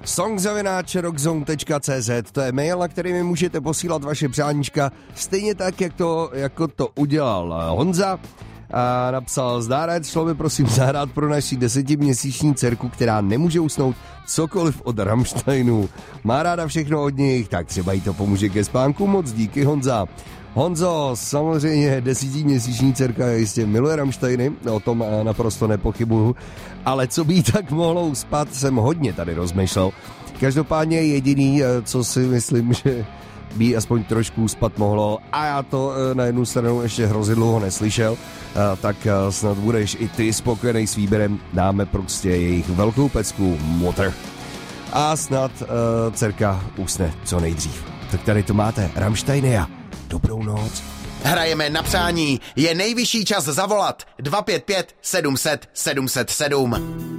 song@rockzone.cz, to je mail, na který mi můžete posílat vaše přáníčka, stejně tak, jako to udělal Honza. A napsal: zdárec, šlo by prosím zahrát pro naši 10měsíční dcerku, která nemůže usnout, cokoliv od Rammsteinu. Má ráda všechno od nich, tak třeba jí to pomůže ke spánku. Moc díky, Honza. Honzo, samozřejmě 10měsíční dcerka jistě miluje Rammsteiny, o tom naprosto nepochybuju, ale co by jí tak mohlo uspat, jsem hodně tady rozmýšlel. Každopádně jediný, co si myslím, že by aspoň trošku uspat mohlo, a já to na jednu stranu ještě hrozně dlouho neslyšel, tak snad budeš i ty spokojený s výběrem, dáme prostě jejich velkou pecku Motor. A snad dcerka usne co nejdřív. Tak tady to máte, Rammsteiny a dobrou noc. Hrajeme na přání, je nejvyšší čas zavolat 255 700 707.